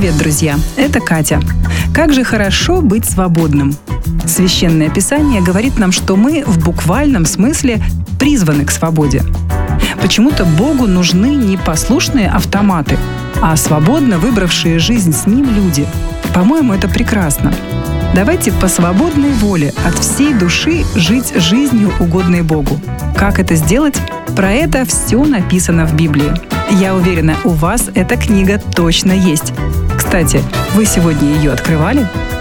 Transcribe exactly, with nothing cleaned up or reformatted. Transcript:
Привет, друзья! Это Катя. Как же хорошо быть свободным. Священное Писание говорит нам, что мы в буквальном смысле призваны к свободе. Почему-то Богу нужны не послушные автоматы, а свободно выбравшие жизнь с Ним люди. По-моему, это прекрасно. Давайте по свободной воле от всей души жить жизнью, угодной Богу. Как это сделать? Про это все написано в Библии. Я уверена, у вас эта книга точно есть. Кстати, вы сегодня ее открывали?